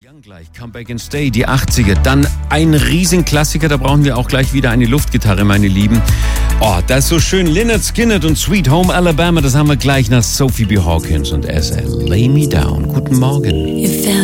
Young gleich, Come Back and Stay, die 80er. Dann ein Riesenklassiker, da brauchen wir auch gleich wieder eine Luftgitarre, meine Lieben. Oh, das ist so schön. Lynyrd Skynyrd und Sweet Home Alabama, das haben wir gleich nach Sophie B. Hawkins und SL. Lay Me Down. Guten Morgen.